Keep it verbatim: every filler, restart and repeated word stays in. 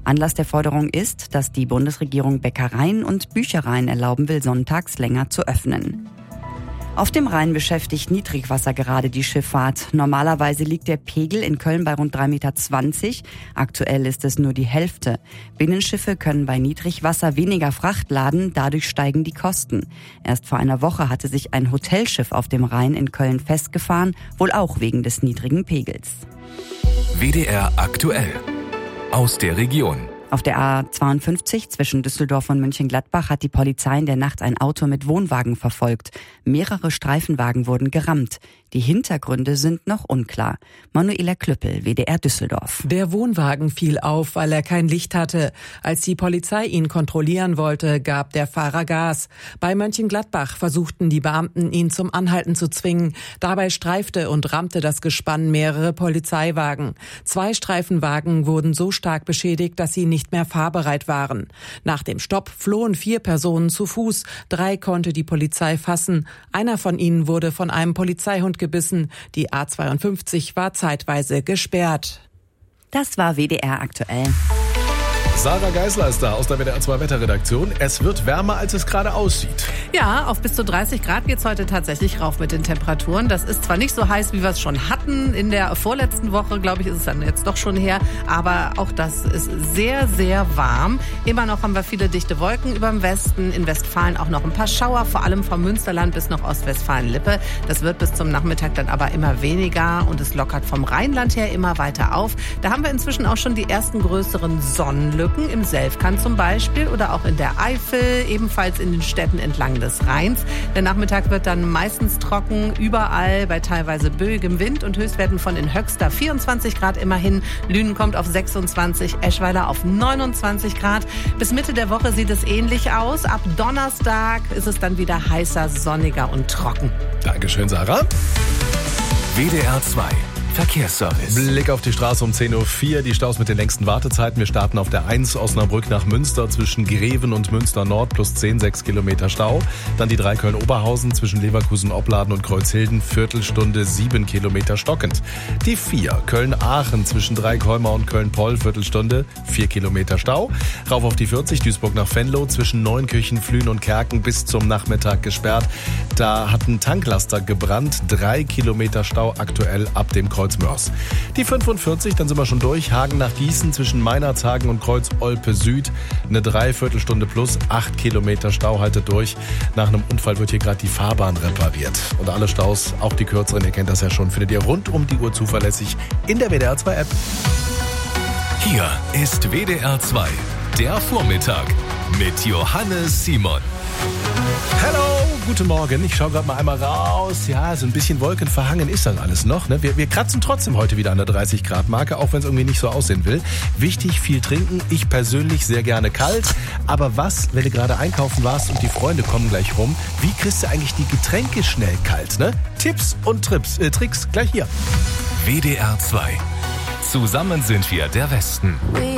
Anlass der Forderung ist, dass die Bundesregierung Bäckereien und Büchereien erlauben will, sonntags länger zu öffnen. Auf dem Rhein beschäftigt Niedrigwasser gerade die Schifffahrt. Normalerweise liegt der Pegel in Köln bei rund drei Komma zwanzig Meter. Aktuell ist es nur die Hälfte. Binnenschiffe können bei Niedrigwasser weniger Fracht laden, dadurch steigen die Kosten. Erst vor einer Woche hatte sich ein Hotelschiff auf dem Rhein in Köln festgefahren, wohl auch wegen des niedrigen Pegels. W D R aktuell aus der Region. Auf der A zweiundfünfzig zwischen Düsseldorf und Mönchengladbach hat die Polizei in der Nacht ein Auto mit Wohnwagen verfolgt. Mehrere Streifenwagen wurden gerammt. Die Hintergründe sind noch unklar. Manuela Klüppel, W D R Düsseldorf. Der Wohnwagen fiel auf, weil er kein Licht hatte. Als die Polizei ihn kontrollieren wollte, gab der Fahrer Gas. Bei Mönchengladbach versuchten die Beamten, ihn zum Anhalten zu zwingen. Dabei streifte und rammte das Gespann mehrere Polizeiwagen. Zwei Streifenwagen wurden so stark beschädigt, dass sie nicht mehr fahrbereit waren. Nach dem Stopp flohen vier Personen zu Fuß. Drei konnte die Polizei fassen. Einer von ihnen wurde von einem Polizeihund gebissen. Die A zweiundfünfzig war zeitweise gesperrt. Das war W D R aktuell. Sarah Geisler ist da aus der W D R zwei Wetterredaktion. Es wird wärmer, als es gerade aussieht. Ja, auf bis zu dreißig Grad geht's heute tatsächlich rauf mit den Temperaturen. Das ist zwar nicht so heiß, wie wir es schon hatten. In der vorletzten Woche, glaube ich, ist es dann jetzt doch schon her. Aber auch das ist sehr, sehr warm. Immer noch haben wir viele dichte Wolken über dem Westen. In Westfalen auch noch ein paar Schauer, vor allem vom Münsterland bis nach Ostwestfalen-Lippe. Das wird bis zum Nachmittag dann aber immer weniger und es lockert vom Rheinland her immer weiter auf. Da haben wir inzwischen auch schon die ersten größeren Sonnenlücken. Im Selfkant zum Beispiel oder auch in der Eifel, ebenfalls in den Städten entlang des Rheins. Der Nachmittag wird dann meistens trocken, überall bei teilweise böigem Wind und Höchstwerten von in Höxter vierundzwanzig Grad immerhin. Lünen kommt auf sechsundzwanzig, Eschweiler auf neunundzwanzig Grad. Bis Mitte der Woche sieht es ähnlich aus. Ab Donnerstag ist es dann wieder heißer, sonniger und trocken. Dankeschön, Sarah. W D R zwei Verkehrsservice. Blick auf die Straße um zehn Uhr vier, die Staus mit den längsten Wartezeiten. Wir starten auf der eins Osnabrück nach Münster zwischen Greven und Münster Nord plus zehn, sechs Kilometer Stau. Dann die drei Köln-Oberhausen zwischen Leverkusen, Opladen und Kreuzhilden, Viertelstunde, sieben Kilometer stockend. Die vier Köln-Aachen zwischen Dreikolmar und Köln-Poll, Viertelstunde, vier Kilometer Stau. Rauf auf die vierzig, Duisburg nach Venlo zwischen Neunkirchen, Flühen und Kerken bis zum Nachmittag gesperrt. Da hat ein Tanklaster gebrannt, drei Kilometer Stau aktuell ab dem Kreuz Mörs. Die fünfundvierzig, dann sind wir schon durch. Hagen nach Gießen zwischen Meinerzhagen und Kreuz-Olpe Süd. Eine Dreiviertelstunde plus, acht Kilometer Stau haltet durch. Nach einem Unfall wird hier gerade die Fahrbahn repariert. Und alle Staus, auch die kürzeren, ihr kennt das ja schon, findet ihr rund um die Uhr zuverlässig in der W D R zwei App. Hier ist W D R zwei, der Vormittag mit Johannes Simon. Hallo, guten Morgen. Ich schaue gerade mal einmal raus. Ja, so ein bisschen wolkenverhangen ist das alles noch. Ne? Wir, wir kratzen trotzdem heute wieder an der dreißig Grad Marke, auch wenn es irgendwie nicht so aussehen will. Wichtig, viel trinken. Ich persönlich sehr gerne kalt. Aber was, wenn du gerade einkaufen warst und die Freunde kommen gleich rum, wie kriegst du eigentlich die Getränke schnell kalt? Ne? Tipps und Trips, äh, Tricks gleich hier. W D R zwei. Zusammen sind wir der Westen.